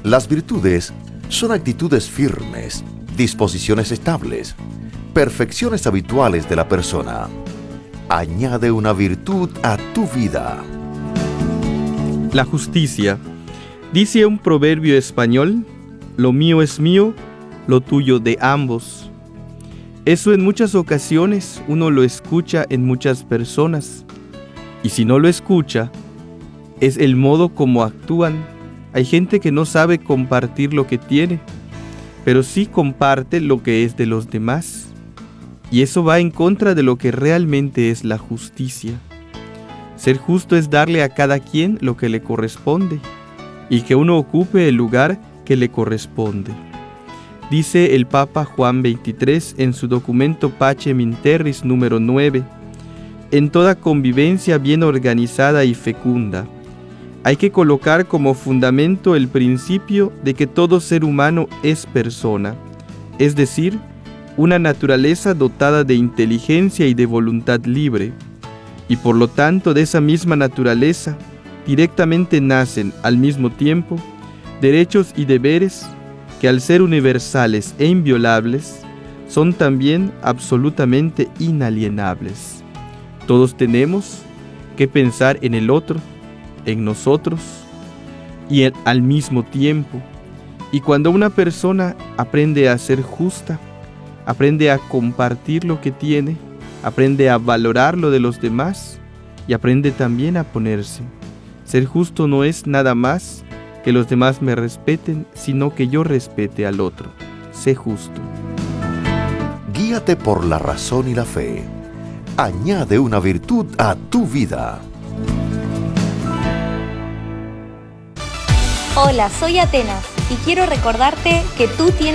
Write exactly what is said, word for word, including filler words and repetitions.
Las virtudes son actitudes firmes, disposiciones estables, perfecciones habituales de la persona. Añade una virtud a tu vida. La justicia. Dice un proverbio español: lo mío es mío, lo tuyo de ambos. Eso en muchas ocasiones uno lo escucha en muchas personas. Y si no lo escucha, es el modo como actúan. Hay gente que no sabe compartir lo que tiene, pero sí comparte lo que es de los demás. Y eso va en contra de lo que realmente es la justicia. Ser justo es darle a cada quien lo que le corresponde y que uno ocupe el lugar que le corresponde. Dice el Papa Juan veintitrés en su documento Pacem in Terris número nueve: en toda convivencia bien organizada y fecunda, hay que colocar como fundamento el principio de que todo ser humano es persona, es decir, una naturaleza dotada de inteligencia y de voluntad libre, y por lo tanto de esa misma naturaleza directamente nacen al mismo tiempo derechos y deberes que, al ser universales e inviolables, son también absolutamente inalienables. Todos tenemos que pensar en el otro, en nosotros y en, al mismo tiempo. Y cuando una persona aprende a ser justa, aprende a compartir lo que tiene, aprende a valorar lo de los demás y aprende también a ponerse. Ser justo no es nada más que los demás me respeten, sino que yo respete al otro. Sé justo. Guíate por la razón y la fe. Añade una virtud a tu vida. Hola, soy Atenas y quiero recordarte que tú tienes